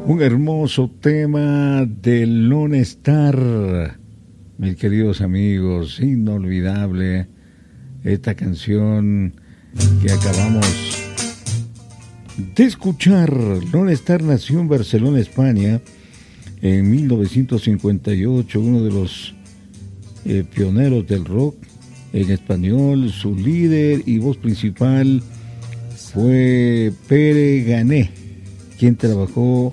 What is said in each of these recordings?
Un hermoso tema de Lone Star, mis queridos amigos, inolvidable esta canción que acabamos de escuchar. Lone Star nació en Barcelona, España, en 1958, uno de los pioneros del rock en español. Su líder y voz principal fue Pere Gané, quien trabajó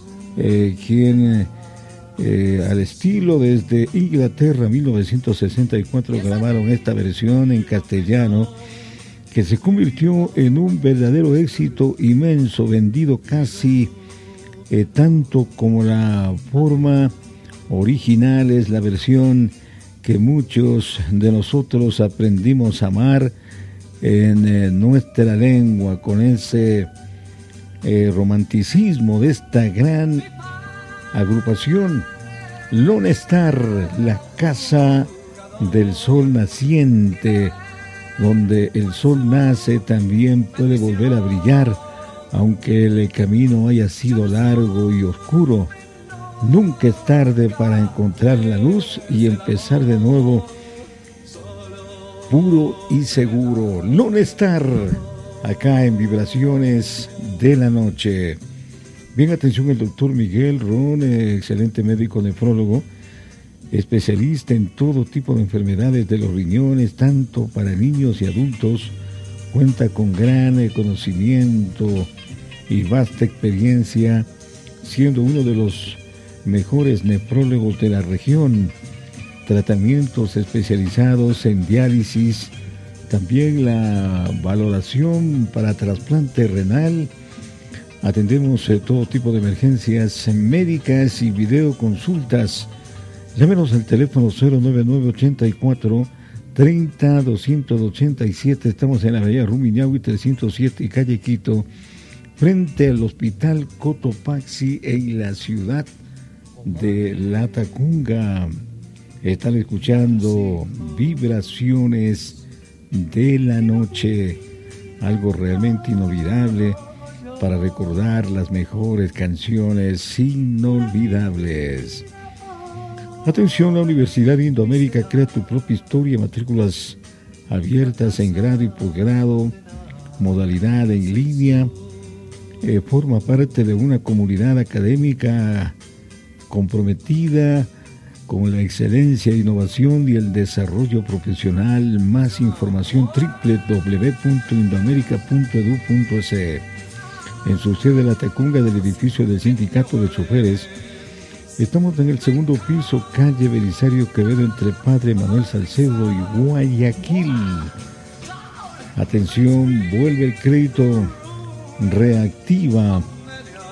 al estilo desde Inglaterra. 1964 grabaron esta versión en castellano que se convirtió en un verdadero éxito inmenso, vendido casi tanto como la forma original. Es la versión que muchos de nosotros aprendimos a amar en nuestra lengua, con ese romanticismo de esta gran agrupación Lone Star, la casa del sol naciente. Donde el sol nace también puede volver a brillar, aunque el camino haya sido largo y oscuro. Nunca es tarde para encontrar la luz y empezar de nuevo, puro y seguro. Lone Star, acá en Vibraciones de la Noche. Bien, atención, el doctor Miguel Ron, excelente médico nefrólogo, especialista en todo tipo de enfermedades de los riñones, tanto para niños y adultos. Cuenta con gran conocimiento y vasta experiencia, siendo uno de los mejores nefrólogos de la región. Tratamientos especializados en diálisis, también la valoración para trasplante renal. Atendemos todo tipo de emergencias médicas y videoconsultas. Llámenos al teléfono 099-84-30-287. Estamos en la avenida Rumiñahui 307 y calle Quito, frente al Hospital Cotopaxi en la ciudad de Latacunga. Están escuchando Vibraciones de la Noche, algo realmente inolvidable para recordar las mejores canciones inolvidables. Atención, la Universidad de Indoamérica crea tu propia historia, matrículas abiertas en grado y posgrado, modalidad en línea. Forma parte de una comunidad académica comprometida con la excelencia, innovación y el desarrollo profesional. Más información www.indoamerica.edu.es. En su sede La Tacunga del edificio del Sindicato de Choferes. Estamos en el segundo piso, calle Belisario Quevedo, entre Padre Manuel Salcedo y Guayaquil. Atención, vuelve el crédito, reactiva